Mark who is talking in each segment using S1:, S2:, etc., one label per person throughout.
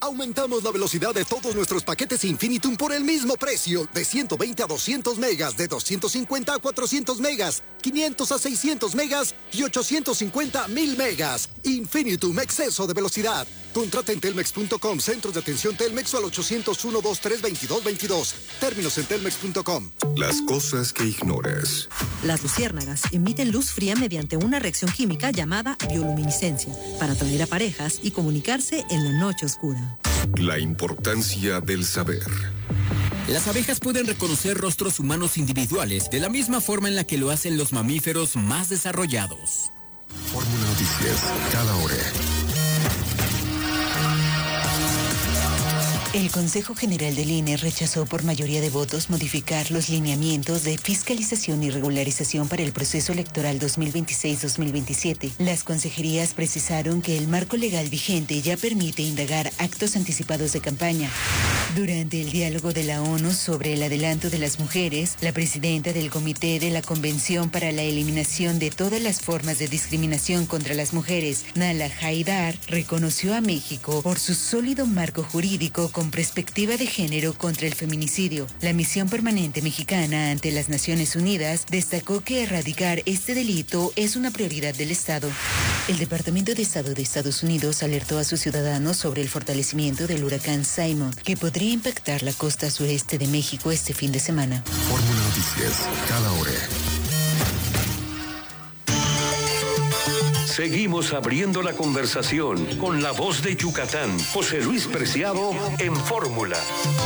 S1: Aumentamos la velocidad de todos nuestros paquetes Infinitum por el mismo precio, de 120 a 200 megas, de 250 a 400 megas, 500 a 600 megas y 850 a 1000 megas. Infinitum, exceso de velocidad. Contrata en telmex.com, centros de atención Telmex o al 801-223-2222. Términos en telmex.com.
S2: Las cosas que ignoras.
S3: Las luciérnagas emiten luz fría mediante una reacción química llamada bioluminiscencia para atraer a parejas y comunicarse en la noche oscura.
S2: La importancia del saber.
S4: Las abejas pueden reconocer rostros humanos individuales de la misma forma en la que lo hacen los mamíferos más desarrollados.
S2: Fórmula Noticias, cada hora.
S5: El Consejo General del INE rechazó por mayoría de votos modificar los lineamientos de fiscalización y regularización para el proceso electoral 2026-2027. Las consejerías precisaron que el marco legal vigente ya permite indagar actos anticipados de campaña. Durante el diálogo de la ONU sobre el adelanto de las mujeres, la presidenta del Comité de la Convención para la Eliminación de todas las formas de discriminación contra las mujeres, Nala Haidar, reconoció a México por su sólido marco jurídico con perspectiva de género contra el feminicidio. La misión permanente mexicana ante las Naciones Unidas destacó que erradicar este delito es una prioridad del Estado. El Departamento de Estado de Estados Unidos alertó a sus ciudadanos sobre el fortalecimiento del huracán Simon, que podría impactar la costa sureste de México este fin de semana.
S2: Fórmula Noticias, cada hora.
S6: Seguimos abriendo la conversación con la voz de Yucatán, José Luis Preciado en Fórmula.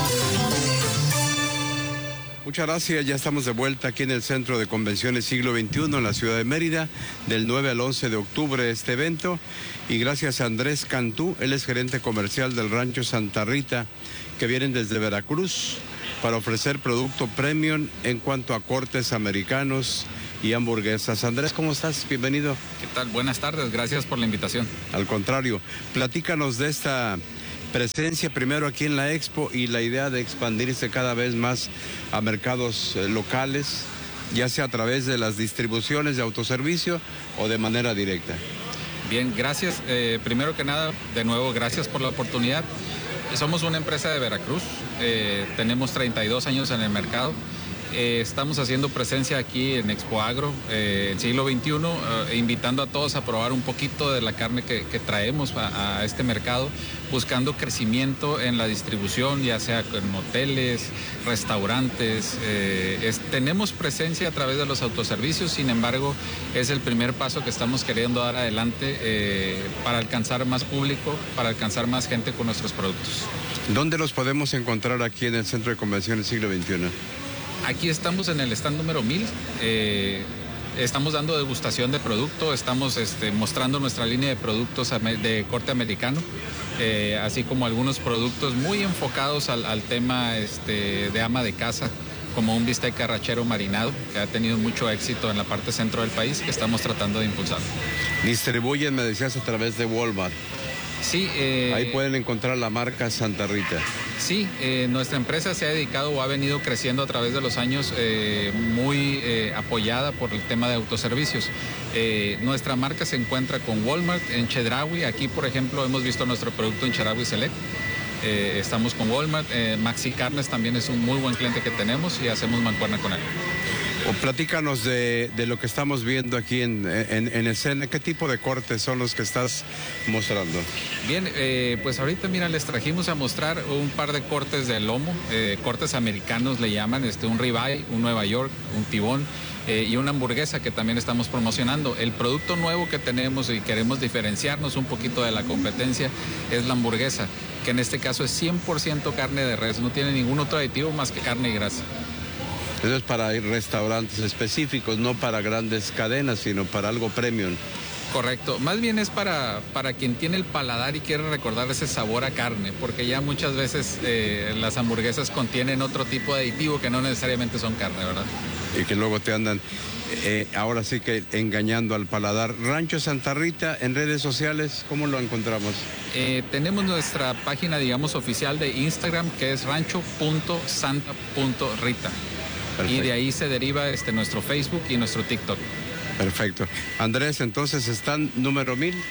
S7: Muchas gracias, ya estamos de vuelta aquí en el Centro de Convenciones Siglo XXI en la ciudad de Mérida, del 9 al 11 de octubre este evento, y gracias a Andrés Cantú, él es gerente comercial del Rancho Santa Rita, que vienen desde Veracruz para ofrecer producto premium en cuanto a cortes americanos y hamburguesas. Andrés, ¿cómo estás? Bienvenido.
S8: ¿Qué tal? Buenas tardes, gracias por la invitación.
S7: Al contrario, platícanos de esta presencia primero aquí en la Expo y la idea de expandirse cada vez más a mercados locales, ya sea a través de las distribuciones de autoservicio o de manera directa.
S8: Bien, gracias. Primero que nada, de nuevo, gracias por la oportunidad. Somos una empresa de Veracruz, tenemos 32 años en el mercado. Estamos haciendo presencia aquí en Expo Agro, en Siglo XXI, invitando a todos a probar un poquito de la carne que traemos a este mercado, buscando crecimiento en la distribución, ya sea en hoteles, restaurantes. Tenemos presencia a través de los autoservicios, sin embargo, es el primer paso que estamos queriendo dar adelante para alcanzar más público, para alcanzar más gente con nuestros productos.
S7: ¿Dónde los podemos encontrar aquí en el Centro de Convenciones Siglo XXI?
S8: Aquí estamos en el stand número 1000, estamos dando degustación de producto, estamos mostrando nuestra línea de productos de corte americano, así como algunos productos muy enfocados al tema de ama de casa, como un bistec arrachero marinado, que ha tenido mucho éxito en la parte centro del país, que estamos tratando de impulsar.
S7: Distribuyen, me decías, a través de Walmart.
S8: Sí.
S7: Ahí pueden encontrar la marca Santa Rita.
S8: Sí, nuestra empresa se ha dedicado o ha venido creciendo a través de los años muy apoyada por el tema de autoservicios. Nuestra marca se encuentra con Walmart en Chedraui. Aquí, por ejemplo, hemos visto nuestro producto en Chedraui Select. Estamos con Walmart. Maxi Carnes también es un muy buen cliente que tenemos y hacemos mancuerna con él.
S7: O platícanos de lo que estamos viendo aquí en escena. ¿Qué tipo de cortes son los que estás mostrando?
S8: Bien, pues ahorita, mira, les trajimos a mostrar un par de cortes de lomo, cortes americanos le llaman, un ribeye, un Nueva York, un tibón y una hamburguesa que también estamos promocionando. El producto nuevo que tenemos y queremos diferenciarnos un poquito de la competencia es la hamburguesa, que en este caso es 100% carne de res, no tiene ningún otro aditivo más que carne y grasa.
S7: Eso es para restaurantes específicos, no para grandes cadenas, sino para algo premium.
S8: Correcto, más bien es para quien tiene el paladar y quiere recordar ese sabor a carne, porque ya muchas veces las hamburguesas contienen otro tipo de aditivo que no necesariamente son carne, ¿verdad?
S7: Y que luego te andan, ahora sí que engañando al paladar. Rancho Santa Rita, en redes sociales, ¿cómo lo encontramos?
S8: Tenemos nuestra página, digamos, oficial de Instagram, que es rancho.santa.rita. Perfecto. Y de ahí se deriva nuestro Facebook y nuestro TikTok.
S7: Perfecto. Andrés, entonces, ¿están número 1000?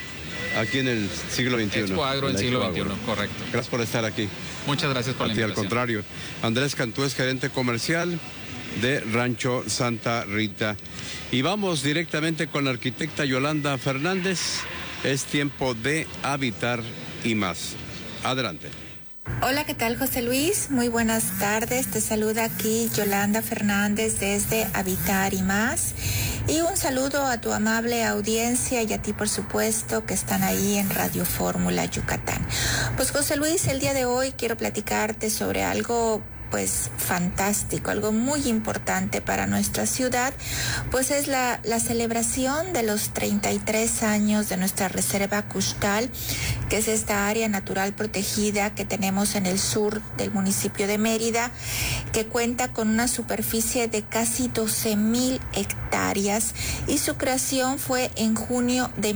S7: aquí en el siglo XXI.
S8: Expo Agro en siglo XXI, correcto.
S7: Gracias por estar aquí.
S8: Muchas gracias por la invitación.
S7: Al contrario. Andrés Cantú es gerente comercial de Rancho Santa Rita. Y vamos directamente con la arquitecta Yolanda Fernández. Es tiempo de habitar y más. Adelante.
S9: Hola, ¿qué tal, José Luis? Muy buenas tardes. Te saluda aquí Yolanda Fernández desde Habitar y Más. Y un saludo a tu amable audiencia y a ti, por supuesto, que están ahí en Radio Fórmula Yucatán. Pues, José Luis, el día de hoy quiero platicarte sobre algo pues fantástico, algo muy importante para nuestra ciudad, pues es la celebración de los 33 años de nuestra Reserva Custal, que es esta área natural protegida que tenemos en el sur del municipio de Mérida, que cuenta con una superficie de casi 12,000 hectáreas y su creación fue en junio de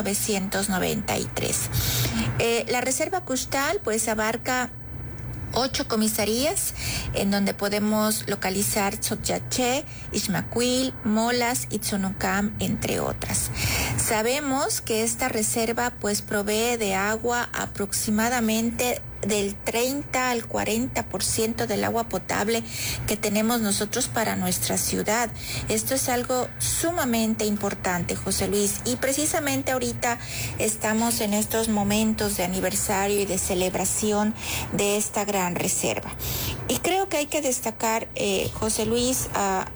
S9: 1993. La Reserva Custal pues abarca 8 comisarías en donde podemos localizar Tzotzyaché, Ixmaquil, Molas, Itzonucam, entre otras. Sabemos que esta reserva pues provee de agua aproximadamente del 30 al 40% del agua potable que tenemos nosotros para nuestra ciudad. Esto es algo sumamente importante, José Luis, y precisamente ahorita estamos en estos momentos de aniversario y de celebración de esta gran reserva. Y creo que hay que destacar, José Luis,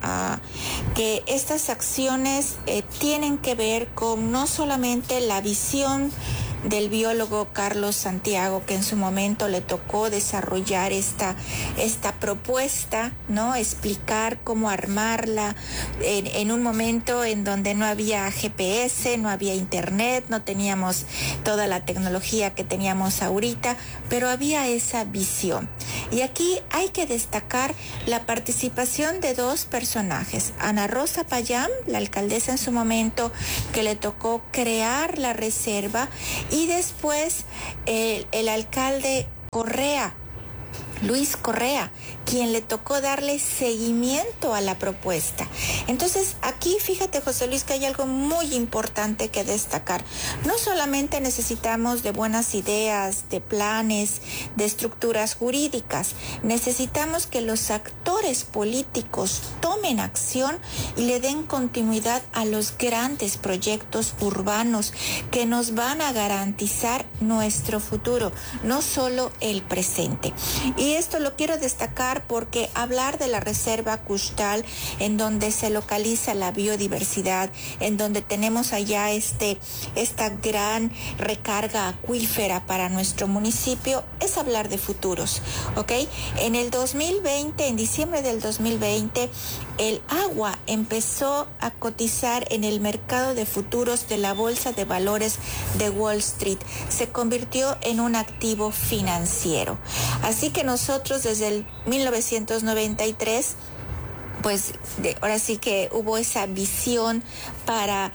S9: que estas acciones tienen que ver con no solamente la visión del biólogo Carlos Santiago, que en su momento le tocó desarrollar esta propuesta, ¿no? Explicar cómo armarla en un momento en donde no había GPS, no había internet, no teníamos toda la tecnología que teníamos ahorita, pero había esa visión. Y aquí hay que destacar la participación de 2 personajes. Ana Rosa Payam, la alcaldesa en su momento, que le tocó crear la reserva, y después el alcalde Correa, Luis Correa, quien le tocó darle seguimiento a la propuesta. Entonces, aquí fíjate, José Luis, que hay algo muy importante que destacar. No solamente necesitamos de buenas ideas, de planes, de estructuras jurídicas, necesitamos que los actores políticos tomen acción y le den continuidad a los grandes proyectos urbanos que nos van a garantizar nuestro futuro, no solo el presente. Y esto lo quiero destacar porque hablar de la Reserva Custal, en donde se localiza la biodiversidad, en donde tenemos allá esta gran recarga acuífera para nuestro municipio, es hablar de futuros, ¿ok? En el 2020, en diciembre del 2020, el agua empezó a cotizar en el mercado de futuros de la Bolsa de Valores de Wall Street. Se convirtió en un activo financiero. Así que nosotros desde el 1993, pues ahora sí que hubo esa visión para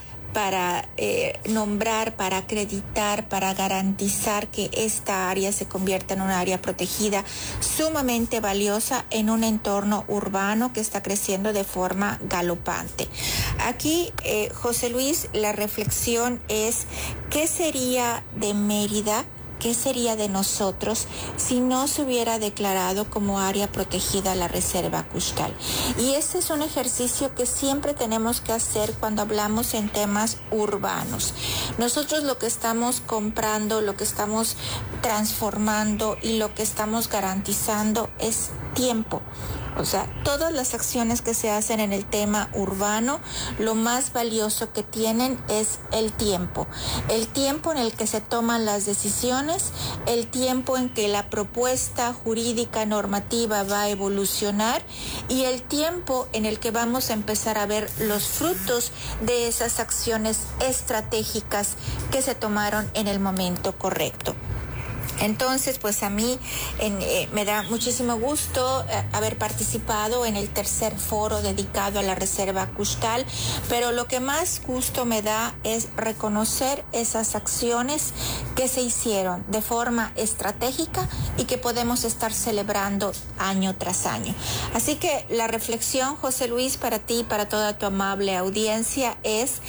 S9: nombrar, para acreditar, para garantizar que esta área se convierta en una área protegida sumamente valiosa en un entorno urbano que está creciendo de forma galopante. Aquí, José Luis, la reflexión es: ¿qué sería de Mérida? ¿Qué sería de nosotros si no se hubiera declarado como área protegida la Reserva Custal? Y este es un ejercicio que siempre tenemos que hacer cuando hablamos en temas urbanos. Nosotros lo que estamos comprando, lo que estamos transformando y lo que estamos garantizando es tiempo. O sea, todas las acciones que se hacen en el tema urbano, lo más valioso que tienen es el tiempo en el que se toman las decisiones, el tiempo en que la propuesta jurídica normativa va a evolucionar y el tiempo en el que vamos a empezar a ver los frutos de esas acciones estratégicas que se tomaron en el momento correcto. Entonces, pues a mí me da muchísimo gusto haber participado en el tercer foro dedicado a la Reserva Custal, pero lo que más gusto me da es reconocer esas acciones que se hicieron de forma estratégica y que podemos estar celebrando año tras año. Así que la reflexión, José Luis, para ti y para toda tu amable audiencia es: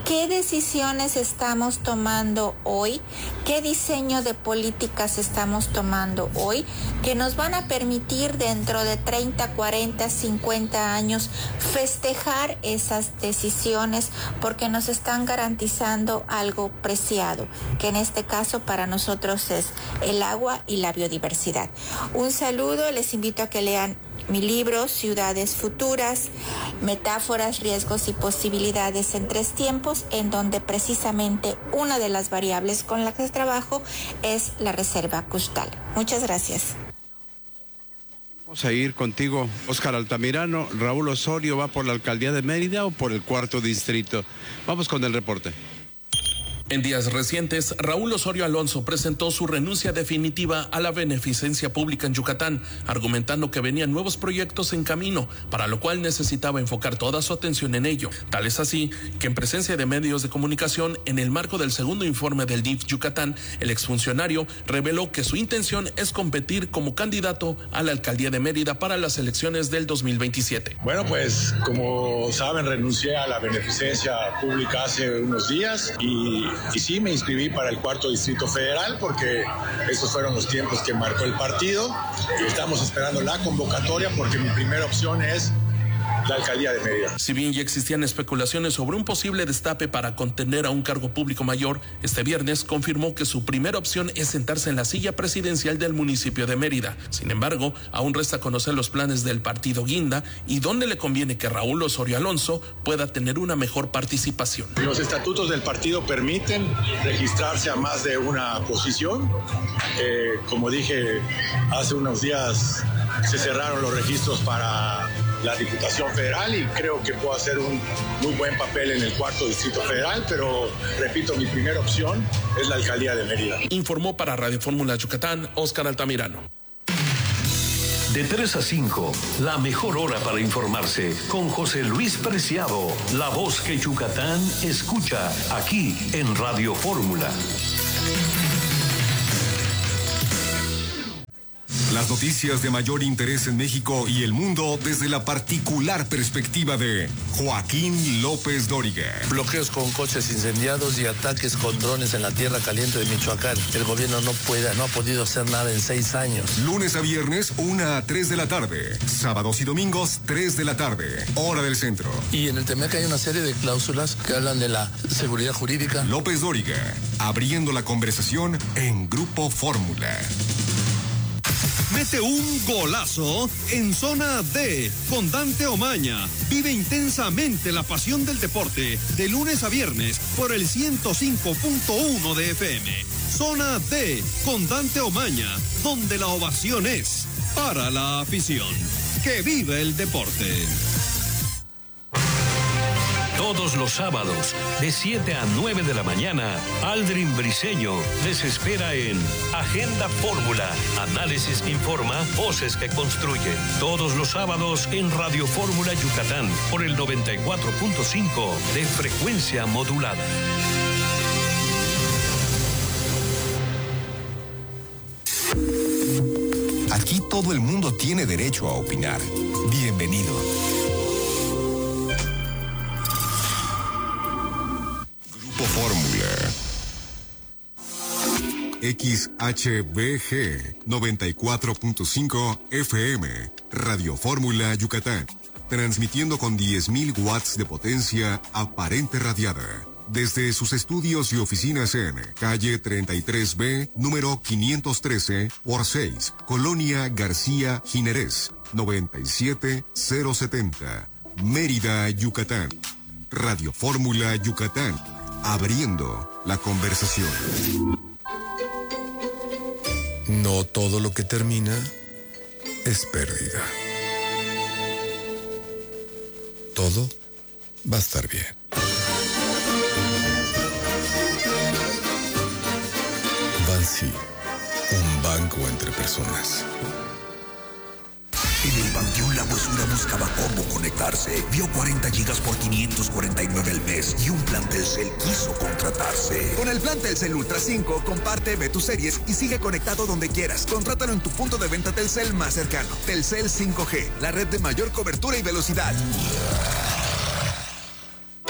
S9: ¿Qué decisiones estamos tomando hoy? ¿Qué diseño de políticas estamos tomando hoy que nos van a permitir dentro de 30, 40, 50 años festejar esas decisiones porque nos están garantizando algo preciado, que en este caso para nosotros es el agua y la biodiversidad? Un saludo, les invito a que lean mi libro, Ciudades Futuras, Metáforas, Riesgos y Posibilidades en 3 tiempos, en donde precisamente una de las variables con las que trabajo es la reserva costal. Muchas gracias.
S7: Vamos a ir contigo, Óscar Altamirano. ¿Raúl Osorio va por la alcaldía de Mérida o por el 4º distrito? Vamos con el reporte.
S10: En días recientes, Raúl Osorio Alonso presentó su renuncia definitiva a la beneficencia pública en Yucatán, argumentando que venían nuevos proyectos en camino, para lo cual necesitaba enfocar toda su atención en ello. Tal es así que en presencia de medios de comunicación, en el marco del segundo informe del DIF Yucatán, el exfuncionario reveló que su intención es competir como candidato a la alcaldía de Mérida para las elecciones del 2027.
S11: Bueno, pues como saben, renuncié a la beneficencia pública hace unos días y sí, me inscribí para el 4º Distrito Federal porque esos fueron los tiempos que marcó el partido y estamos esperando la convocatoria porque mi primera opción es la alcaldía de Mérida.
S10: Si bien ya existían especulaciones sobre un posible destape para contender a un cargo público mayor, este viernes confirmó que su primera opción es sentarse en la silla presidencial del municipio de Mérida. Sin embargo, aún resta conocer los planes del partido Guinda y dónde le conviene que Raúl Osorio Alonso pueda tener una mejor participación.
S11: Los estatutos del partido permiten registrarse a más de una posición. Como dije, hace unos días se cerraron los registros para la Diputación Federal y creo que puedo hacer un muy buen papel en el 4º Distrito Federal, pero repito, mi primera opción es la alcaldía de Mérida.
S10: Informó para Radio Fórmula Yucatán, Óscar Altamirano.
S6: De 3 a 5, la mejor hora para informarse con José Luis Preciado, la voz que Yucatán escucha aquí en Radio Fórmula.
S2: Las noticias de mayor interés en México y el mundo desde la particular perspectiva de Joaquín López Dóriga.
S12: Bloqueos con coches incendiados y ataques con drones en la tierra caliente de Michoacán. El gobierno no ha podido hacer nada en 6 años.
S2: Lunes a viernes, 1 a 3 de la tarde. Sábados y domingos, 3 de la tarde. Hora del centro.
S12: Y en el TEMEC hay una serie de cláusulas que hablan de la seguridad jurídica.
S2: López Dóriga, abriendo la conversación en Grupo Fórmula.
S13: Mete un golazo en Zona D con Dante Omaña. Vive intensamente la pasión del deporte de lunes a viernes por el 105.1 de FM. Zona D con Dante Omaña, donde la ovación es para la afición. ¡Que vive el deporte!
S6: Todos los sábados, de 7 a 9 de la mañana, Aldrin Briseño les espera en Agenda Fórmula. Análisis que informa, voces que construyen. Todos los sábados en Radio Fórmula Yucatán, por el 94.5 de frecuencia modulada.
S2: Aquí todo el mundo tiene derecho a opinar. Bienvenido. Fórmula XHBG 94.5 FM Radio Fórmula Yucatán, transmitiendo con 10.000 watts de potencia aparente radiada desde sus estudios y oficinas en calle 33B, número 513/6, Colonia García Jiménez, 97070, Mérida, Yucatán. Radio Fórmula Yucatán, abriendo la conversación.
S14: No todo lo que termina es pérdida. Todo va a estar bien. Bansi, un banco entre personas.
S15: En el Panteón La Huesura buscaba cómo conectarse. Vio 40 gigas por 549 al mes y un plan Telcel quiso contratarse.
S16: Con el plan Telcel Ultra 5, comparte, ve tus series y sigue conectado donde quieras. Contrátalo en tu punto de venta Telcel más cercano. Telcel 5G, la red de mayor cobertura y velocidad.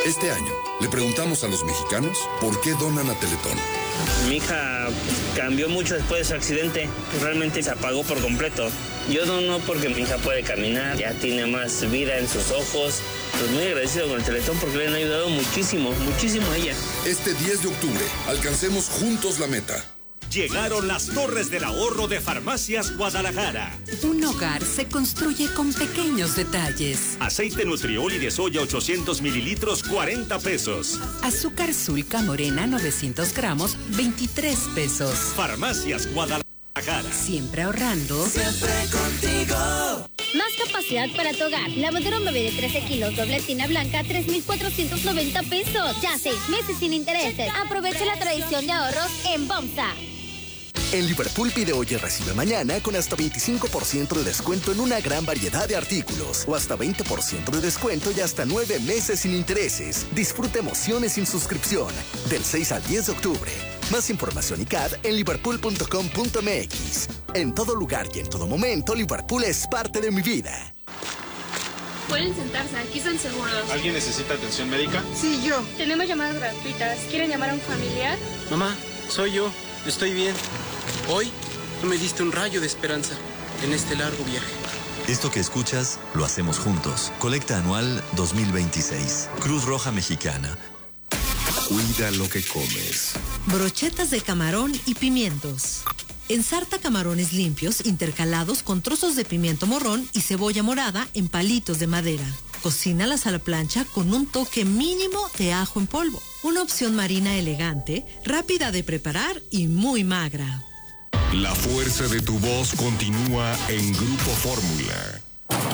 S17: Este año, le preguntamos a los mexicanos por qué donan a Teletón.
S18: Mi hija cambió mucho después de su accidente. Realmente se apagó por completo. Yo dono porque mi hija puede caminar, ya tiene más vida en sus ojos. Pues muy agradecido con el Teletón porque le han ayudado muchísimo, muchísimo a ella.
S17: Este 10 de octubre, alcancemos juntos la meta.
S19: Llegaron las Torres del Ahorro de Farmacias Guadalajara.
S20: Un hogar se construye con pequeños detalles.
S19: Aceite Nutrioli de soya 800 mililitros, 40 pesos.
S20: Azúcar Sulca Morena 900 gramos, 23 pesos.
S19: Farmacias Guadalajara.
S20: Siempre ahorrando.
S21: Siempre contigo.
S22: Más capacidad para tu hogar. Lavadero bebé de 13 kilos, doble tina blanca, 3,490 pesos. Ya 6 meses sin intereses. Aprovecha la tradición de ahorros en Bomsa.
S23: En Liverpool pide hoy y recibe mañana con hasta 25% de descuento en una gran variedad de artículos o hasta 20% de descuento y hasta 9 meses sin intereses. Disfruta emociones sin suscripción del 6 al 10 de octubre. Más información y CAD en liverpool.com.mx. En todo lugar y en todo momento, Liverpool es parte de mi vida.
S24: Pueden sentarse, aquí están seguros.
S25: ¿Alguien necesita atención médica?
S24: Sí, yo. Tenemos llamadas gratuitas. ¿Quieren llamar a un familiar?
S26: Mamá, soy yo. Estoy bien. Hoy tú me diste un rayo de esperanza en este largo viaje.
S27: Esto que escuchas, lo hacemos juntos. Colecta anual 2026. Cruz Roja Mexicana.
S2: Cuida lo que comes.
S3: Brochetas de camarón y pimientos. Ensarta camarones limpios intercalados con trozos de pimiento morrón y cebolla morada en palitos de madera. Cocínalas a la plancha con un toque mínimo de ajo en polvo. Una opción marina elegante, rápida de preparar y muy magra.
S2: La fuerza de tu voz continúa en Grupo Fórmula.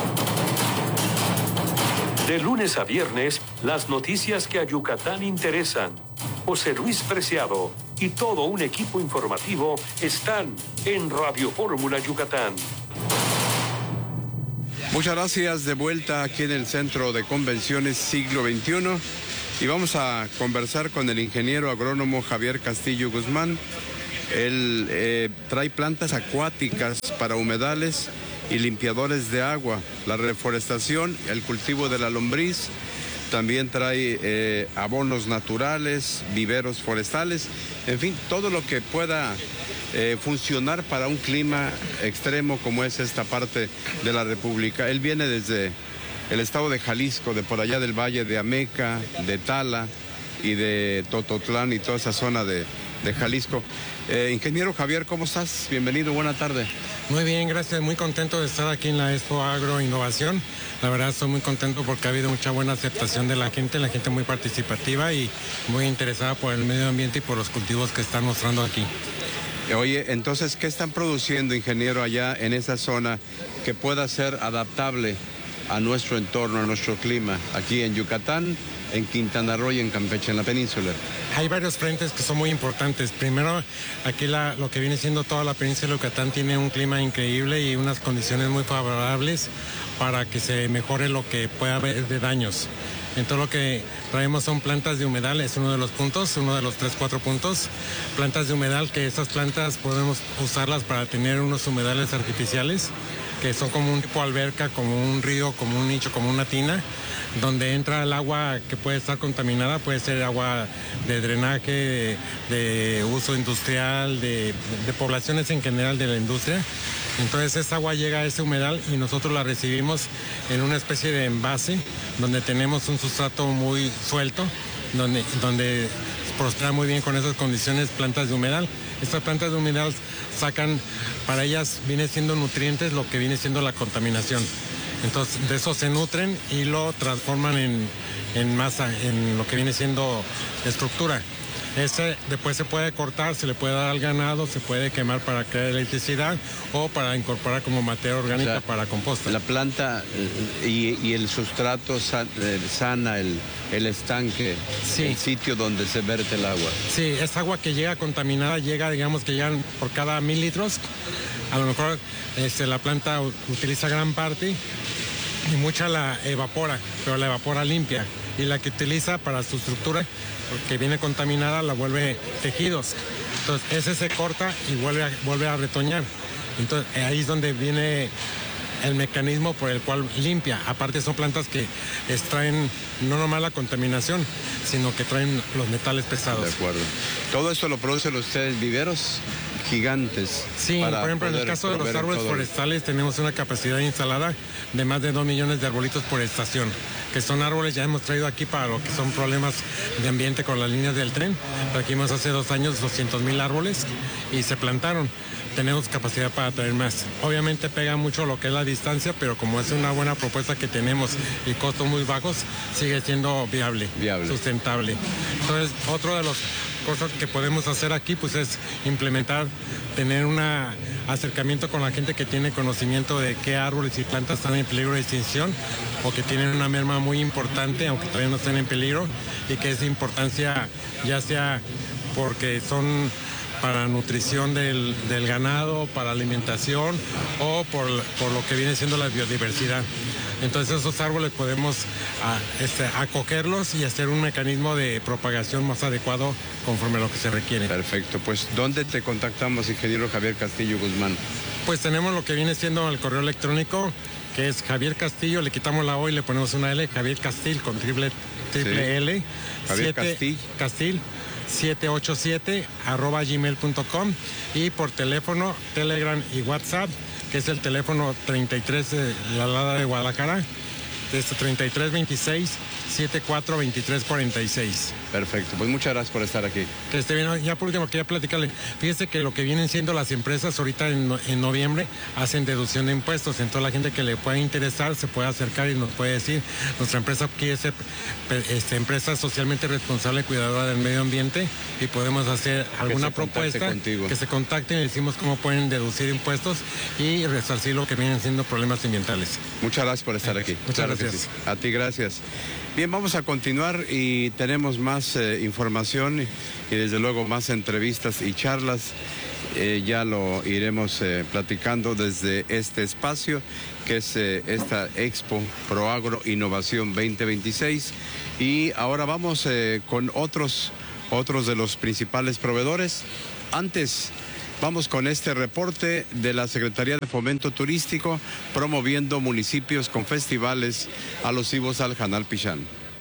S6: De lunes a viernes, las noticias que a Yucatán interesan. José Luis Preciado y todo un equipo informativo están en Radio Fórmula Yucatán.
S7: Muchas gracias, de vuelta aquí en el Centro de Convenciones Siglo XXI y vamos a conversar con el ingeniero agrónomo Javier Castillo Guzmán. Él trae plantas acuáticas para humedales y limpiadores de agua, la reforestación, el cultivo de la lombriz, también trae abonos naturales, viveros forestales, en fin, todo lo que pueda funcionar para un clima extremo como es esta parte de la República. Él viene desde el estado de Jalisco, de por allá del valle de Ameca, de Tala y de Tototlán y toda esa zona de Jalisco. Ingeniero Javier, ¿cómo estás? Bienvenido, buena tarde.
S28: Muy bien, gracias. Muy contento de estar aquí en la Expo Agro Innovación. La verdad estoy muy contento porque ha habido mucha buena aceptación de la gente muy participativa y muy interesada por el medio ambiente y por los cultivos que están mostrando aquí.
S7: Oye, entonces, ¿qué están produciendo, ingeniero, allá en esa zona que pueda ser adaptable a nuestro entorno, a nuestro clima, aquí en Yucatán, en Quintana Roo y en Campeche, en la península?
S28: Hay varios frentes que son muy importantes. Primero, aquí lo que viene siendo toda la península de Yucatán tiene un clima increíble y unas condiciones muy favorables para que se mejore lo que pueda haber de daños. Entonces lo que traemos son plantas de humedal, es uno de los puntos, uno de los 3-4 puntos. Plantas de humedal, que esas plantas podemos usarlas para tener unos humedales artificiales, que son como un tipo alberca, como un río, como un nicho, como una tina, donde entra el agua que puede estar contaminada, puede ser agua de drenaje, de uso industrial, de poblaciones en general de la industria. Entonces esa agua llega a ese humedal y nosotros la recibimos en una especie de envase donde tenemos un sustrato muy suelto, donde prospera muy bien con esas condiciones plantas de humedal. Estas plantas de humedal sacan, para ellas viene siendo nutrientes lo que viene siendo la contaminación. Entonces de eso se nutren y lo transforman en masa, en lo que viene siendo estructura. Ese después se puede cortar, se le puede dar al ganado, se puede quemar para crear electricidad o para incorporar como materia orgánica, o sea, para composta.
S7: La planta y el sustrato sana el estanque, sí, el sitio donde se verte el agua.
S28: Sí, esa agua que llega contaminada digamos que llegan por cada 1000 litros. A lo mejor la planta utiliza gran parte y mucha la evapora, pero la evapora limpia. Y la que utiliza para su estructura, que viene contaminada, la vuelve tejidos. Entonces ese se corta y vuelve a retoñar. Entonces ahí es donde viene el mecanismo por el cual limpia. Aparte son plantas que extraen no nomás la contaminación, sino que traen los metales pesados.
S7: De acuerdo. ¿Todo esto lo producen ustedes viveros gigantes?
S28: Sí, por ejemplo, en el caso de los árboles forestales tenemos una capacidad instalada de más de 2 millones de arbolitos por estación, que son árboles, ya hemos traído aquí para lo que son problemas de ambiente con las líneas del tren. Trajimos hace 2 años 200,000 árboles y se plantaron. Tenemos capacidad para traer más. Obviamente pega mucho lo que es la distancia, pero como es una buena propuesta que tenemos y costos muy bajos, sigue siendo viable. Sustentable. Entonces, otro de las cosas que podemos hacer aquí pues es implementar, tener un acercamiento con la gente que tiene conocimiento de qué árboles y plantas están en peligro de extinción o que tienen una merma muy importante, aunque todavía no estén en peligro, y que es de importancia ya sea porque son para nutrición del ganado, para alimentación o por lo que viene siendo la biodiversidad. Entonces esos árboles podemos acogerlos y hacer un mecanismo de propagación más adecuado conforme a lo que se requiere.
S7: Perfecto, pues ¿dónde te contactamos, ingeniero Javier Castillo Guzmán?
S28: Pues tenemos lo que viene siendo el correo electrónico, que es Javier Castillo, le quitamos la O y le ponemos una L, Javier Castil con triple L.
S7: Javier
S28: Castil 787@gmail.com, y por teléfono, Telegram y WhatsApp, que es el teléfono 33 de la Lada de Guadalajara, desde 3326-742346.
S7: Perfecto, pues muchas gracias por estar aquí.
S28: Que esté bien. Ya por último quería platicarle, fíjese que lo que vienen siendo las empresas ahorita en noviembre hacen deducción de impuestos, entonces la gente que le pueda interesar se puede acercar y nos puede decir, nuestra empresa quiere ser empresa socialmente responsable, cuidadora del medio ambiente, y podemos hacer alguna propuesta, que se contacten y decimos cómo pueden deducir impuestos y resarcir lo que vienen siendo problemas ambientales.
S7: Muchas gracias por estar aquí.
S28: Muchas gracias.
S7: Sí. A ti gracias. Bien, vamos a continuar y tenemos más información y desde luego más entrevistas y charlas. Ya lo iremos platicando desde este espacio que es esta Expo Proagro Innovación 2026. Y ahora vamos con otros de los principales proveedores. Antes, vamos con este reporte de la Secretaría de Fomento Turístico promoviendo municipios con festivales alusivos al Hanal Pichán.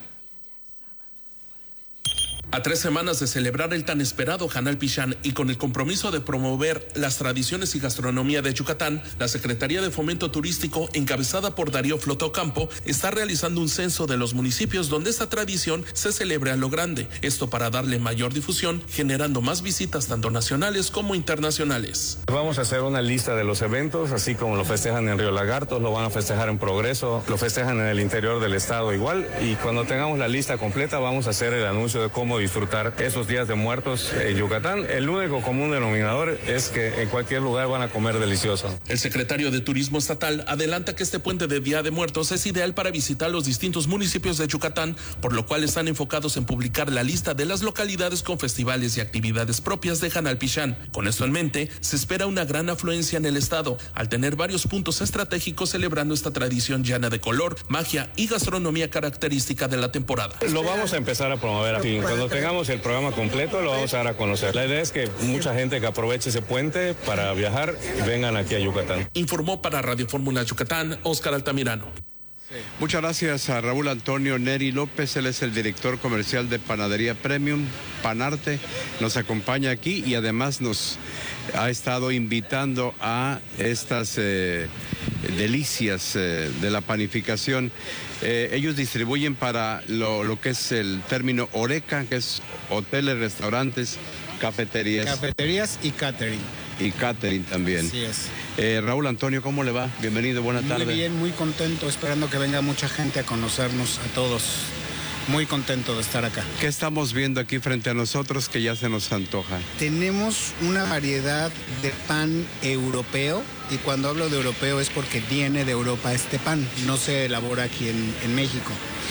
S1: A 3 semanas de celebrar el tan esperado Hanal Pichán y con el compromiso de promover las tradiciones y gastronomía de Yucatán, la Secretaría de Fomento Turístico, encabezada por Darío Flotocampo, está realizando un censo de los municipios donde esta tradición se celebra a lo grande. Esto para darle mayor difusión, generando más visitas tanto nacionales como internacionales.
S4: Vamos a hacer una lista de los eventos, así como lo festejan en Río Lagartos, lo van a festejar en Progreso, lo festejan en el interior del estado igual, y cuando tengamos la lista completa vamos a hacer el anuncio de cómo disfrutar esos días de muertos en Yucatán. El único común denominador es que en cualquier lugar van a comer delicioso.
S1: El secretario de Turismo Estatal adelanta que este puente de Día de Muertos es ideal para visitar los distintos municipios de Yucatán, por lo cual están enfocados en publicar la lista de las localidades con festivales y actividades propias de Hanal Pichán. Con esto en mente, se espera una gran afluencia en el estado, al tener varios puntos estratégicos celebrando esta tradición llena de color, magia y gastronomía característica de la temporada.
S4: Lo vamos a empezar a promover aquí. Cuando tengamos el programa completo lo vamos a dar a conocer. La idea es que mucha gente que aproveche ese puente para viajar vengan aquí a Yucatán.
S1: Informó para Radio Fórmula Yucatán, Óscar Altamirano.
S7: Muchas gracias a Raúl Antonio Neri López, él es el director comercial de Panadería Premium, Panarte, nos acompaña aquí y además nos ha estado invitando a estas delicias de la panificación. Ellos distribuyen para lo que es el término Oreca, que es hoteles, restaurantes, cafeterías.
S5: Cafeterías y catering.
S7: Y catering también.
S5: Así es.
S7: Raúl Antonio, ¿cómo le va? Bienvenido, buena tarde.
S5: Muy bien, muy contento, esperando que venga mucha gente a conocernos a todos. Muy contento de estar acá.
S7: ¿Qué estamos viendo aquí frente a nosotros que ya se nos antoja?
S5: Tenemos una variedad de pan europeo, y cuando hablo de europeo es porque viene de Europa este pan, no se elabora aquí en México.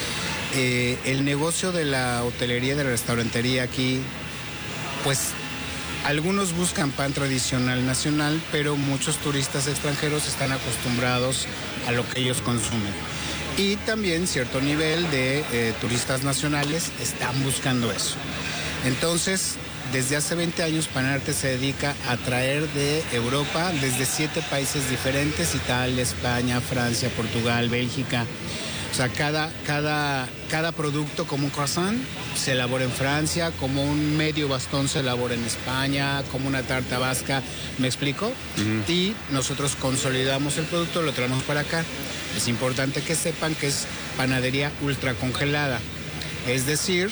S5: El negocio de la hotelería y de la restaurantería aquí, pues algunos buscan pan tradicional nacional, pero muchos turistas extranjeros están acostumbrados a lo que ellos consumen. Y también cierto nivel de turistas nacionales están buscando eso. Entonces, desde hace 20 años Panarte se dedica a traer de Europa desde 7 países diferentes: Italia, España, Francia, Portugal, Bélgica. O sea, cada producto, como un croissant se elabora en Francia, como un medio bastón se elabora en España, como una tarta vasca, ¿me explico? Uh-huh. Y nosotros consolidamos el producto, lo traemos para acá. Es importante que sepan que es panadería ultra congelada, es decir,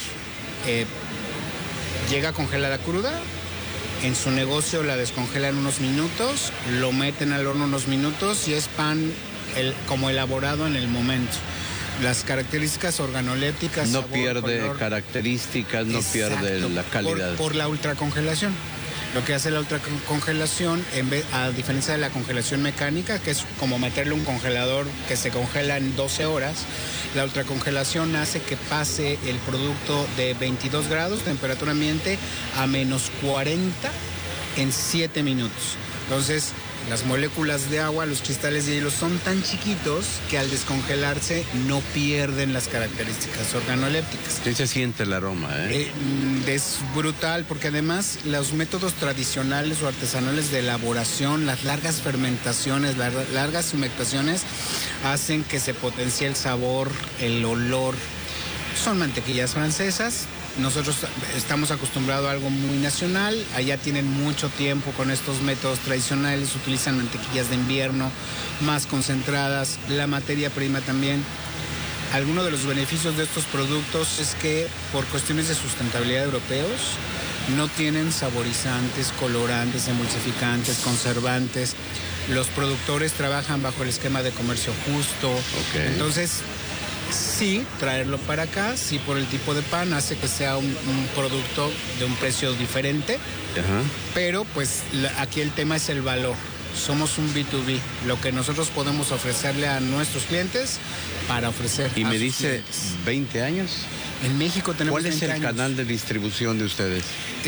S5: llega congelada cruda. En su negocio la descongelan unos minutos, lo meten al horno unos minutos y es pan como elaborado en el momento. Las características organolépticas...
S7: No
S5: sabor,
S7: pierde
S5: color.
S7: Características, no pierde la calidad.
S5: Por la ultracongelación. Lo que hace la ultracongelación, a diferencia de la congelación mecánica, que es como meterle un congelador que se congela en 12 horas, la ultracongelación hace que pase el producto de 22 grados, temperatura ambiente, a menos 40 en 7 minutos. Entonces, las moléculas de agua, los cristales de hielo son tan chiquitos que al descongelarse no pierden las características organolépticas.
S7: Sí se siente el aroma, ¿eh?
S5: Es brutal porque además los métodos tradicionales o artesanales de elaboración, las largas fermentaciones, las largas humectaciones hacen que se potencie el sabor, el olor. Son mantequillas francesas. Nosotros estamos acostumbrados a algo muy nacional, allá tienen mucho tiempo con estos métodos tradicionales, utilizan mantequillas de invierno más concentradas, la materia prima también. Algunos de los beneficios de estos productos es que por cuestiones de sustentabilidad europeos no tienen saborizantes, colorantes, emulsificantes, conservantes. Los productores trabajan bajo el esquema de comercio justo. Okay. Entonces, sí, traerlo para acá, sí, por el tipo de pan hace que sea un producto de un precio diferente. Ajá. Pero pues aquí el tema es el valor. Somos un B2B, lo que nosotros podemos ofrecerle a nuestros clientes para ofrecer
S7: y
S5: a
S7: me
S5: sus
S7: dice
S5: clientes.
S7: 20 años.
S5: En México tenemos
S7: ¿Cuál es
S5: 20
S7: el
S5: años.
S7: canal de distribución de ustedes?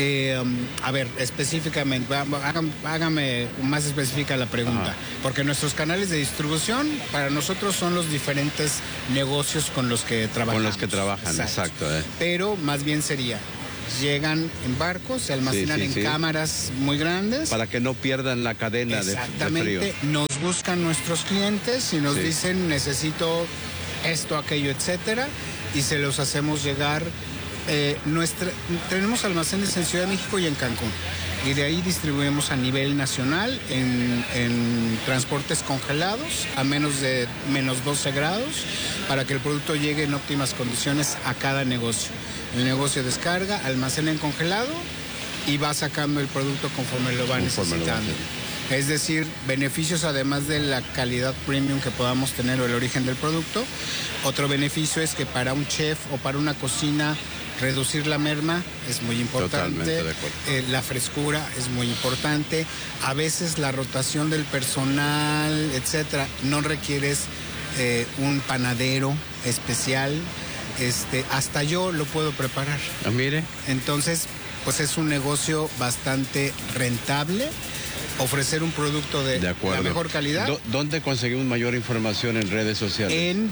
S5: A ver, específicamente, hágame más específica la pregunta. Ajá. Porque nuestros canales de distribución para nosotros son los diferentes negocios con los que trabajamos.
S7: Con los que trabajan, exacto.
S5: Pero más bien sería, llegan en barcos, se almacenan en cámaras muy grandes.
S7: Para que no pierdan la cadena de frío.
S5: Exactamente, nos buscan nuestros clientes y nos dicen necesito esto, aquello, etcétera, y se los hacemos llegar. Tenemos almacenes en Ciudad de México y en Cancún, y de ahí distribuimos a nivel nacional en transportes congelados a menos 12 grados para que el producto llegue en óptimas condiciones a cada negocio. El negocio descarga, almacena en congelado y va sacando el producto conforme lo va necesitando. Es decir, beneficios además de la calidad premium que podamos tener o el origen del producto. Otro beneficio es que para un chef o para una cocina reducir la merma es muy importante.
S7: Totalmente de acuerdo.
S5: La frescura es muy importante. A veces la rotación del personal, etcétera, no requieres un panadero especial. Hasta yo lo puedo preparar.
S7: Mire.
S5: Entonces, pues es un negocio bastante rentable. Ofrecer un producto de la mejor calidad.
S7: ¿Dónde conseguimos mayor información en redes sociales?
S5: En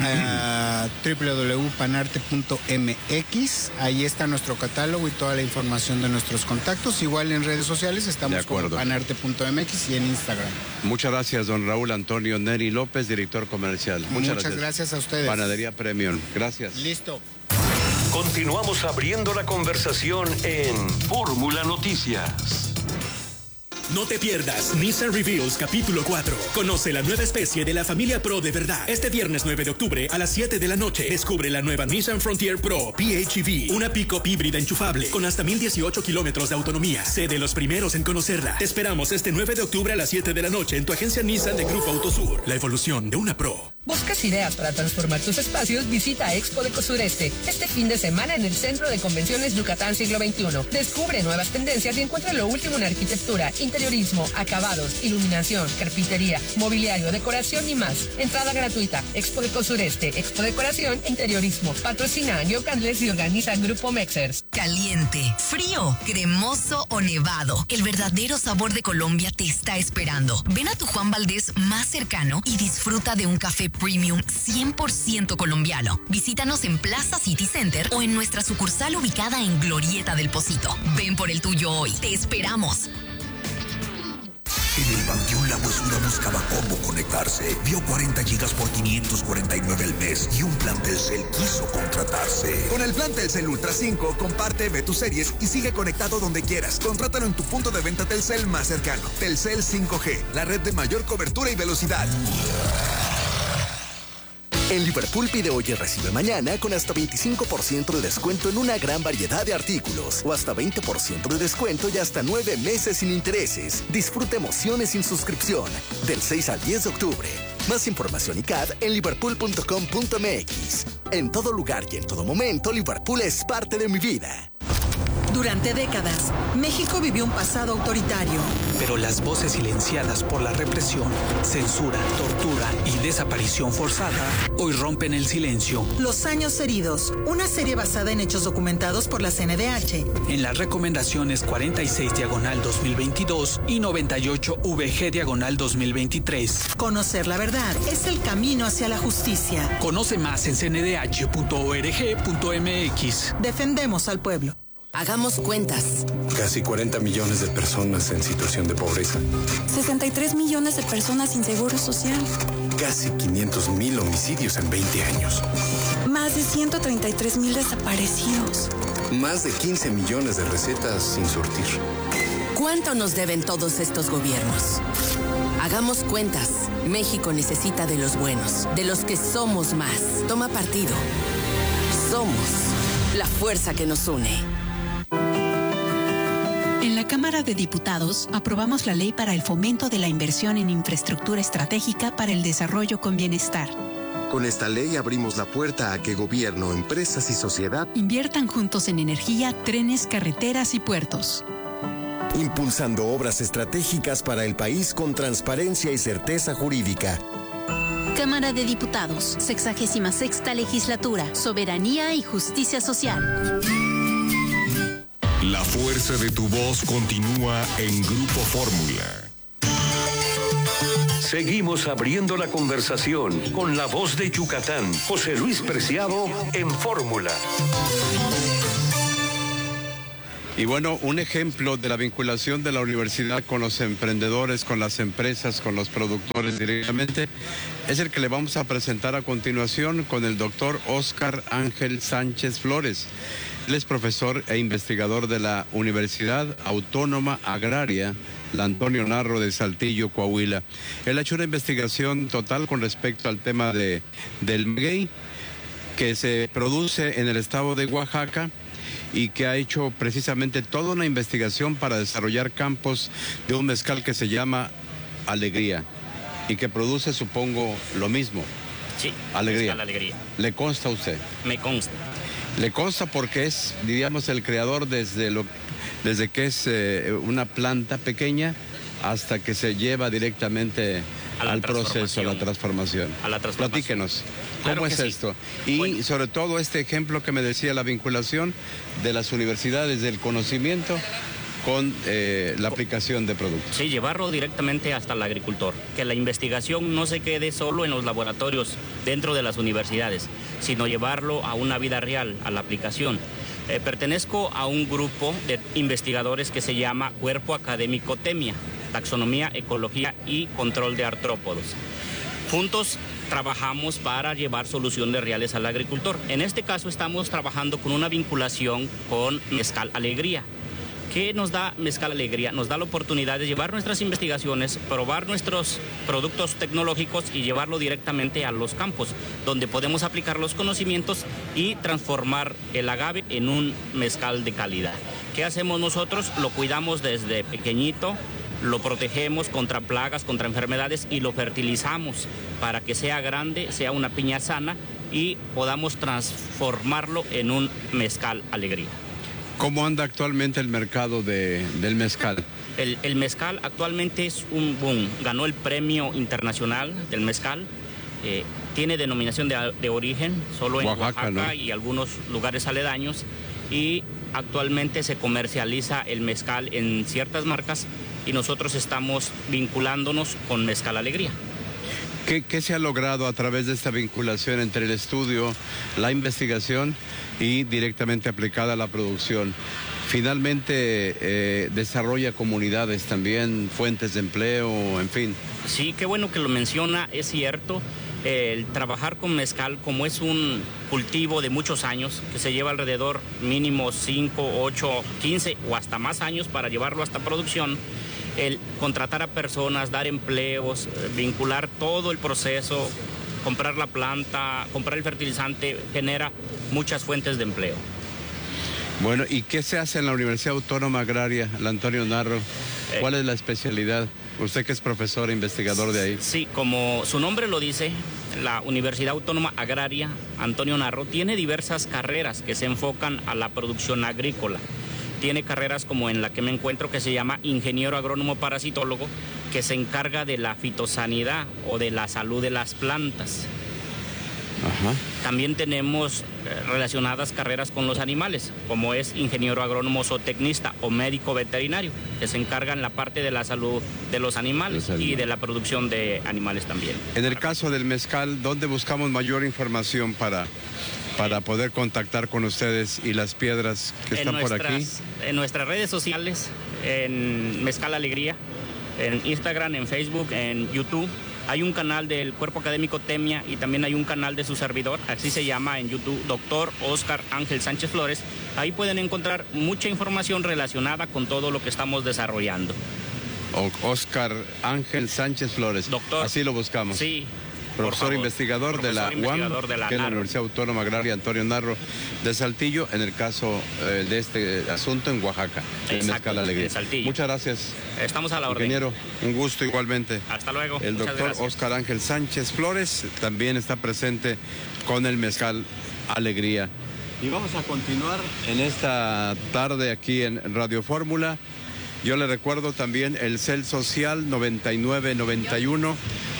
S5: www.panarte.mx. Ahí está nuestro catálogo y toda la información de nuestros contactos. Igual en redes sociales estamos como panarte.mx y en Instagram.
S7: Muchas gracias, don Raúl Antonio Neri López, director comercial.
S5: Muchas gracias a ustedes.
S7: Panadería Premium. Gracias.
S5: Listo.
S6: Continuamos abriendo la conversación en Fórmula Noticias.
S8: No te pierdas Nissan Reveals capítulo 4. Conoce la nueva especie de la familia Pro de verdad. Este viernes 9 de octubre a las 7 de la noche. Descubre la nueva Nissan Frontier Pro PHEV. Una pick-up híbrida enchufable con hasta 1018 kilómetros de autonomía. Sé de los primeros en conocerla. Te esperamos este 9 de octubre a las 7 de la noche en tu agencia Nissan de Grupo Autosur. La evolución de una Pro.
S9: ¿Buscas ideas para transformar tus espacios? Visita Expo Deco Sureste este fin de semana en el Centro de Convenciones Yucatán Siglo XXI. Descubre nuevas tendencias y encuentra lo último en arquitectura, interiorismo, acabados, iluminación, carpintería, mobiliario, decoración y más. Entrada gratuita. Expo Deco Sureste, Expo Decoración e Interiorismo. Patrocina Neocandles y organiza Grupo Mexers.
S10: Caliente, frío, cremoso o nevado. El verdadero sabor de Colombia te está esperando. Ven a tu Juan Valdez más cercano y disfruta de un café premium 100% colombiano. Visítanos en Plaza City Center o en nuestra sucursal ubicada en Glorieta del Pocito. Ven por el tuyo hoy. Te esperamos.
S11: En el Panteón La Huesura buscaba cómo conectarse. Vio 40 gigas por 549 al mes y un plan Telcel quiso contratarse.
S12: Con el plan Telcel Ultra 5, comparte, ve tus series y sigue conectado donde quieras. Contrátalo en tu punto de venta Telcel más cercano. Telcel 5G, la red de mayor cobertura y velocidad.
S23: En Liverpool pide hoy y recibe mañana con hasta 25% de descuento en una gran variedad de artículos o hasta 20% de descuento y hasta 9 meses sin intereses. Disfruta emociones sin suscripción del 6 al 10 de octubre. Más información y CAD en liverpool.com.mx. En todo lugar y en todo momento, Liverpool es parte de mi vida.
S13: Durante décadas, México vivió un pasado autoritario.
S14: Pero las voces silenciadas por la represión, censura, tortura y desaparición forzada hoy rompen el silencio.
S13: Los años heridos, una serie basada en hechos documentados por la CNDH.
S14: En las recomendaciones 46/2022 y 98VG/2023.
S13: Conocer la verdad es el camino hacia la justicia.
S14: Conoce más en cndh.org.mx.
S13: Defendemos al pueblo.
S15: Hagamos cuentas.
S16: Casi 40 millones de personas en situación de pobreza.
S18: 63 millones de personas sin seguro social.
S16: Casi 500,000 homicidios en 20 años.
S18: Más de 133,000 desaparecidos.
S16: Más de 15 millones de recetas sin surtir.
S15: ¿Cuánto nos deben todos estos gobiernos? Hagamos cuentas. México necesita de los buenos, de los que somos más. Toma partido. Somos la fuerza que nos une.
S29: En la Cámara de Diputados aprobamos la ley para el fomento de la inversión en infraestructura estratégica para el desarrollo con bienestar.
S30: Con esta ley abrimos la puerta a que gobierno, empresas y sociedad
S29: inviertan juntos en energía, trenes, carreteras y puertos.
S30: Impulsando obras estratégicas para el país con transparencia y certeza jurídica.
S29: Cámara de Diputados, 66ª Legislatura, Soberanía y Justicia Social.
S2: La fuerza de tu voz continúa en Grupo Fórmula.
S6: Seguimos abriendo la conversación con la voz de Yucatán, José Luis Preciado, en Fórmula.
S7: Y bueno, un ejemplo de la vinculación de la universidad con los emprendedores, con las empresas, con los productores directamente, es el que le vamos a presentar a continuación con el doctor Óscar Ángel Sánchez Flores. Él es profesor e investigador de la Universidad Autónoma Agraria, la Antonio Narro de Saltillo, Coahuila. Él ha hecho una investigación total con respecto al tema del maguey, que se produce en el estado de Oaxaca, y que ha hecho precisamente toda una investigación para desarrollar campos de un mezcal que se llama Alegría y que produce, supongo, lo mismo.
S31: Sí,
S7: Alegría.
S31: Alegría.
S7: ¿Le consta a usted?
S31: Me consta.
S7: Le consta porque es, diríamos, el creador desde que es una planta pequeña hasta que se lleva directamente al proceso, a la transformación. Platíquenos, ¿cómo es esto? Y sobre todo este ejemplo que me decía, la vinculación de las universidades del conocimiento con la aplicación de productos.
S31: Sí, llevarlo directamente hasta el agricultor. Que la investigación no se quede solo en los laboratorios dentro de las universidades, sino llevarlo a una vida real, a la aplicación. Pertenezco a un grupo de investigadores que se llama Cuerpo Académico TEMIA, Taxonomía, Ecología y Control de Artrópodos. Juntos trabajamos para llevar soluciones reales al agricultor. En este caso estamos trabajando con una vinculación con Mezcal Alegría. ¿Qué nos da Mezcal Alegría? Nos da la oportunidad de llevar nuestras investigaciones, probar nuestros productos tecnológicos y llevarlo directamente a los campos, donde podemos aplicar los conocimientos y transformar el agave en un mezcal de calidad. ¿Qué hacemos nosotros? Lo cuidamos desde pequeñito, lo protegemos contra plagas, contra enfermedades y lo fertilizamos para que sea grande, sea una piña sana y podamos transformarlo en un Mezcal Alegría.
S7: ¿Cómo anda actualmente el mercado del mezcal?
S31: El mezcal actualmente es un boom. Ganó el premio internacional del mezcal. Tiene denominación de origen solo en Oaxaca, ¿no? Y algunos lugares aledaños. Y actualmente se comercializa el mezcal en ciertas marcas y nosotros estamos vinculándonos con Mezcal Alegría.
S7: ¿Qué se ha logrado a través de esta vinculación entre el estudio, la investigación y directamente aplicada a la producción? Finalmente desarrolla comunidades también, fuentes de empleo, en fin.
S31: Sí, qué bueno que lo menciona, es cierto. El trabajar con mezcal, como es un cultivo de muchos años, que se lleva alrededor mínimo 5, 8, 15 o hasta más años para llevarlo hasta producción, el contratar a personas, dar empleos, vincular todo el proceso, comprar la planta, comprar el fertilizante, genera muchas fuentes de empleo.
S7: Bueno, ¿y qué se hace en la Universidad Autónoma Agraria, la Antonio Narro? ¿Cuál es la especialidad? Usted que es profesor e investigador de ahí.
S31: Sí, como su nombre lo dice, la Universidad Autónoma Agraria Antonio Narro tiene diversas carreras que se enfocan a la producción agrícola. Tiene carreras como en la que me encuentro, que se llama ingeniero agrónomo parasitólogo, que se encarga de la fitosanidad o de la salud de las plantas.
S7: Ajá.
S31: También tenemos relacionadas carreras con los animales, como es ingeniero agrónomo zootecnista o médico veterinario, que se encarga en la parte de la salud de los animales y de la producción de animales también.
S7: En el caso del mezcal, ¿dónde buscamos mayor información para poder contactar con ustedes y las piedras que están por aquí?
S31: En nuestras redes sociales, en Mezcal Alegría, en Instagram, en Facebook, en YouTube. Hay un canal del Cuerpo Académico Temia y también hay un canal de su servidor, así se llama en YouTube, Dr. Oscar Ángel Sánchez Flores. Ahí pueden encontrar mucha información relacionada con todo lo que estamos desarrollando.
S7: Oscar Ángel Sánchez Flores.
S31: Doctor.
S7: Así lo buscamos.
S31: Sí.
S7: Profesor investigador de la UAM, que es la Universidad Autónoma Agraria Antonio Narro de Saltillo, en el caso de este asunto en Oaxaca, en Mezcal Alegría.
S31: En Saltillo.
S7: Muchas gracias.
S31: Estamos a la orden.
S7: Ingeniero, un gusto igualmente.
S31: Hasta luego.
S7: El doctor Oscar Ángel Sánchez Flores también está presente con el Mezcal Alegría. Y vamos a continuar en esta tarde aquí en Radio Fórmula. Yo le recuerdo también el CEL Social 9991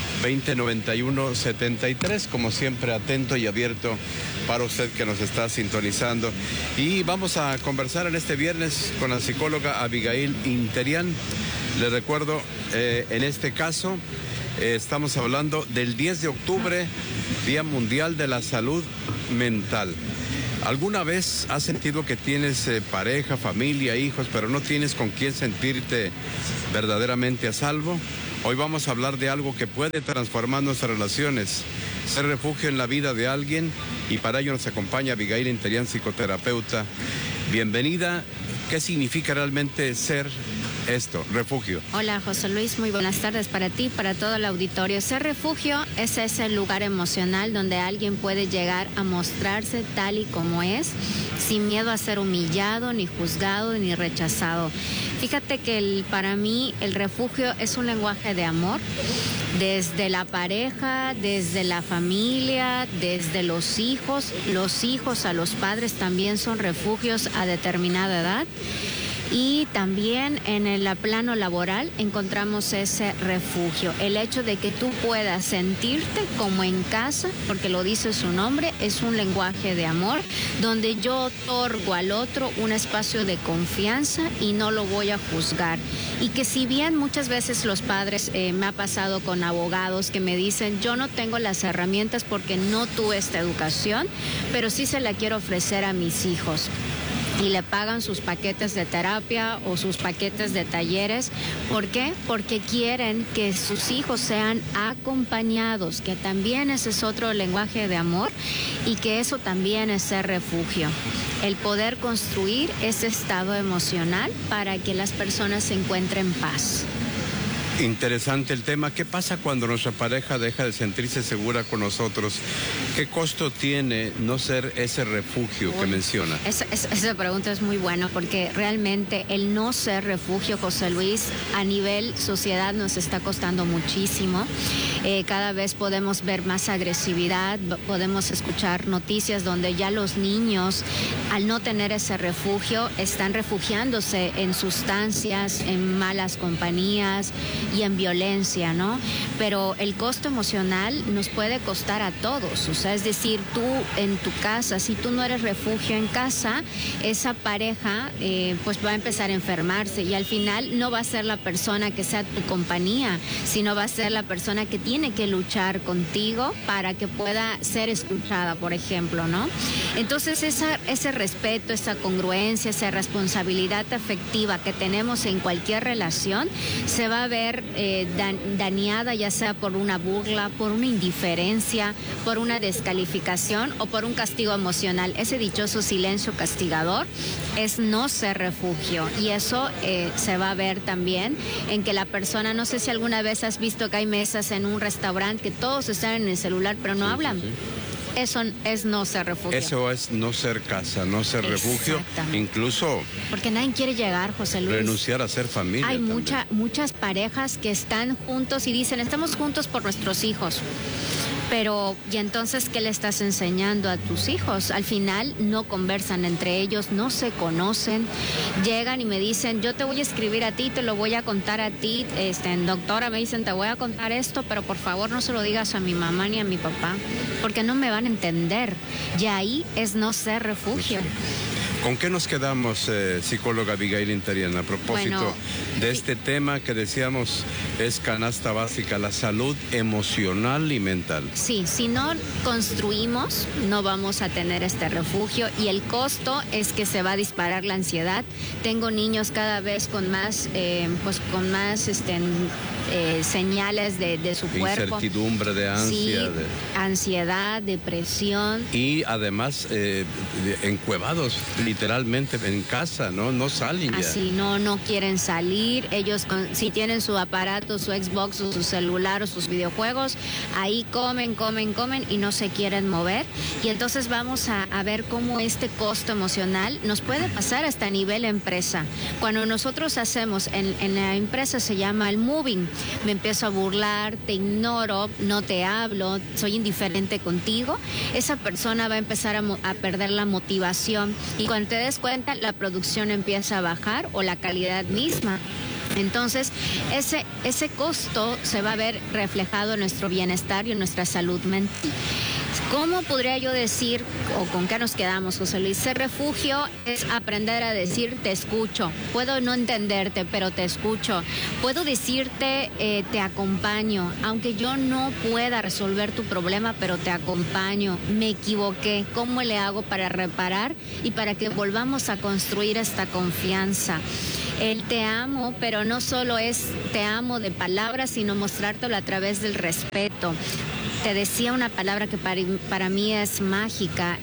S7: 2091 73, como siempre atento y abierto para usted que nos está sintonizando. Y vamos a conversar en este viernes con la psicóloga Abigail Interian. Le recuerdo, en este caso, estamos hablando del 10 de octubre, Día Mundial de la Salud Mental. ¿Alguna vez has sentido que tienes pareja, familia, hijos, pero no tienes con quién sentirte verdaderamente a salvo? Hoy vamos a hablar de algo que puede transformar nuestras relaciones, ser refugio en la vida de alguien, y para ello nos acompaña Abigail Interian, psicoterapeuta. Bienvenida. ¿Qué significa realmente ser esto, refugio?
S3: Hola, José Luis, muy buenas tardes para ti, para todo el auditorio. Ser refugio es ese lugar emocional donde alguien puede llegar a mostrarse tal y como es, sin miedo a ser humillado, ni juzgado, ni rechazado. Fíjate que para mí el refugio es un lenguaje de amor, desde la pareja, desde la familia, desde los hijos a los padres también son refugios a determinada edad. Y también en el plano laboral encontramos ese refugio, el hecho de que tú puedas sentirte como en casa, porque lo dice su nombre, es un lenguaje de amor, donde yo otorgo al otro un espacio de confianza y no lo voy a juzgar. Y que si bien muchas veces los padres, me ha pasado con abogados que me dicen, yo no tengo las herramientas porque no tuve esta educación, pero sí se la quiero ofrecer a mis hijos. Y le pagan sus paquetes de terapia o sus paquetes de talleres. ¿Por qué? Porque quieren que sus hijos sean acompañados, que también ese es otro lenguaje de amor y que eso también es ser refugio. El poder construir ese estado emocional para que las personas se encuentren paz.
S7: Interesante el tema. ¿Qué pasa cuando nuestra pareja deja de sentirse segura con nosotros? ¿Qué costo tiene no ser ese refugio que menciona?
S3: Esa pregunta es muy buena porque realmente el no ser refugio, José Luis, a nivel sociedad nos está costando muchísimo. Cada vez podemos ver más agresividad, podemos escuchar noticias donde ya los niños, al no tener ese refugio, están refugiándose en sustancias, en malas compañías y en violencia, ¿no? Pero el costo emocional nos puede costar a todos. O sea, es decir, tú en tu casa, si tú no eres refugio en casa, esa pareja pues va a empezar a enfermarse y al final no va a ser la persona que sea tu compañía, sino va a ser la persona que tiene que luchar contigo para que pueda ser escuchada, por ejemplo, ¿no? Entonces ese respeto, esa congruencia, esa responsabilidad afectiva que tenemos en cualquier relación se va a ver dañada, ya sea por una burla, por una indiferencia, por una descalificación o por un castigo emocional. Ese dichoso silencio castigador es no ser refugio y eso se va a ver también en que la persona, no sé si alguna vez has visto que hay mesas en un restaurante que todos están en el celular pero no hablan. Eso es no ser refugio.
S7: Eso es no ser casa, no ser refugio, incluso...
S3: Porque nadie quiere llegar, José Luis.
S7: Renunciar a ser familia.
S3: Hay muchas parejas que están juntos y dicen, estamos juntos por nuestros hijos. Pero, ¿y entonces qué le estás enseñando a tus hijos? Al final no conversan entre ellos, no se conocen, llegan y me dicen, yo te voy a escribir a ti, te lo voy a contar a ti, doctora, me dicen, te voy a contar esto, pero por favor no se lo digas a mi mamá ni a mi papá, porque no me van a entender. Y ahí es no ser refugio.
S7: ¿Con qué nos quedamos, psicóloga Abigail Interian, a propósito de este tema que decíamos es canasta básica, la salud emocional y mental?
S3: Sí, si no construimos, no vamos a tener este refugio y el costo es que se va a disparar la ansiedad. Tengo niños cada vez con más, señales de su cuerpo.
S7: Incertidumbre, de ansia.
S3: Sí, ansiedad, depresión.
S7: Y además encuevados, literalmente en casa, no salen ya.
S3: Así, no quieren salir. Ellos, si tienen su aparato, su Xbox o su celular o sus videojuegos, ahí comen y no se quieren mover. Y entonces vamos a ver cómo este costo emocional nos puede pasar hasta a nivel empresa. Cuando nosotros hacemos, en la empresa se llama el moving, me empiezo a burlar, te ignoro, no te hablo, soy indiferente contigo, esa persona va a empezar a perder la motivación y cuando te des cuenta la producción empieza a bajar o la calidad misma. Entonces, ese costo se va a ver reflejado en nuestro bienestar y en nuestra salud mental. ¿Cómo podría yo decir, o con qué nos quedamos, José Luis? Ser refugio es aprender a decir, te escucho. Puedo no entenderte, pero te escucho. Puedo decirte, te acompaño. Aunque yo no pueda resolver tu problema, pero te acompaño. Me equivoqué. ¿Cómo le hago para reparar y para que volvamos a construir esta confianza? El te amo, pero no solo es te amo de palabras, sino mostrártelo a través del respeto. Te decía una palabra que para mí es mágica,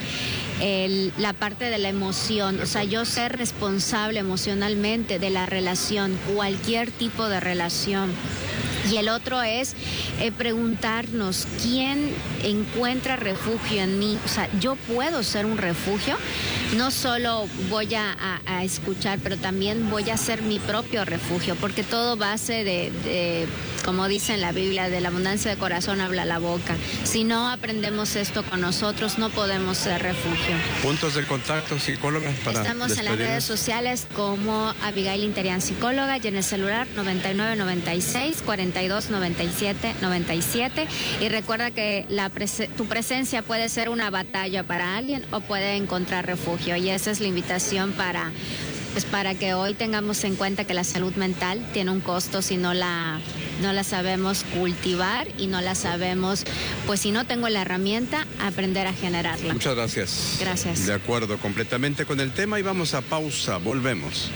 S3: la parte de la emoción, o sea, yo ser responsable emocionalmente de la relación, cualquier tipo de relación. Y el otro es preguntarnos, ¿quién encuentra refugio en mí? O sea, ¿yo puedo ser un refugio? No solo voy a escuchar, pero también voy a ser mi propio refugio, porque todo base de como dice en la Biblia, de la abundancia de corazón habla la boca. Si no aprendemos esto con nosotros, no podemos ser refugio.
S7: ¿Puntos de contacto, psicóloga?
S3: Estamos en las redes sociales como Abigail Interian Psicóloga y en el celular 9996 4297 97. Y recuerda que tu presencia puede ser una batalla para alguien o puede encontrar refugio. Y esa es la invitación para que hoy tengamos en cuenta que la salud mental tiene un costo si no la sabemos cultivar y no la sabemos, pues si no tengo la herramienta, aprender a generarla.
S7: Muchas gracias.
S3: Gracias.
S7: De acuerdo completamente con el tema y vamos a pausa, volvemos.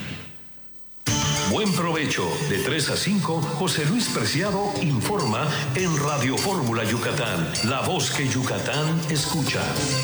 S6: Buen provecho. De 3 a 5, José Luis Preciado informa en Radio Fórmula Yucatán, la voz que Yucatán escucha.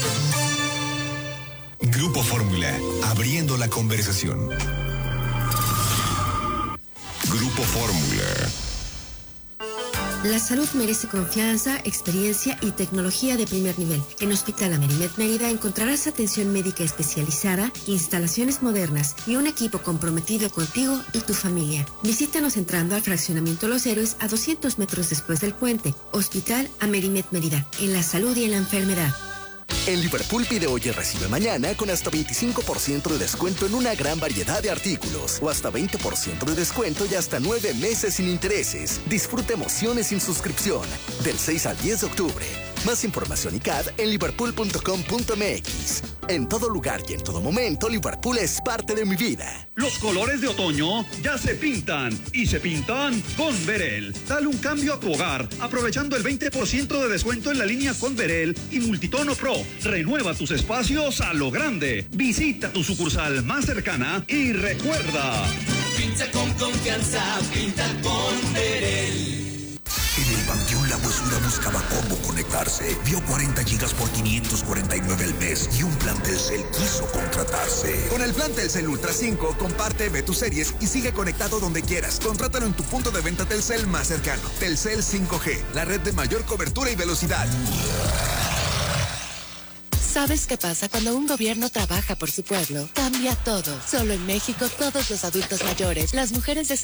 S11: Grupo Fórmula, abriendo la conversación. Grupo Fórmula.
S4: La salud merece confianza, experiencia y tecnología de primer nivel. En Hospital Amerimet Mérida encontrarás atención médica especializada, instalaciones modernas y un equipo comprometido contigo y tu familia. Visítanos entrando al Fraccionamiento Los Héroes a 200 metros después del puente. Hospital Amerimet Mérida, en la salud y en la enfermedad.
S23: En Liverpool pide hoy y recibe mañana con hasta 25% de descuento en una gran variedad de artículos o hasta 20% de descuento y hasta 9 meses sin intereses. Disfruta emociones sin suscripción del 6 al 10 de octubre. Más información y CAD en liverpool.com.mx. En todo lugar y en todo momento, Liverpool es parte de mi vida.
S17: Los colores de otoño ya se pintan y se pintan con Verel. Dale un cambio a tu hogar aprovechando el 20% de descuento en la línea con Verel y Multitono Pro. Renueva tus espacios a lo grande. Visita tu sucursal más cercana y recuerda.
S19: Pinta con confianza, pinta con Verel.
S11: En el Panteón La Huesura buscaba cómo conectarse. Vio 40 gigas por 549 al mes y un plan Telcel quiso contratarse.
S12: Con el plan Telcel Ultra 5, comparte, ve tus series y sigue conectado donde quieras. Contrátalo en tu punto de venta Telcel más cercano. Telcel 5G, la red de mayor cobertura y velocidad.
S20: ¿Sabes qué pasa cuando un gobierno trabaja por su pueblo? Cambia todo. Solo en México, todos los adultos mayores, las mujeres de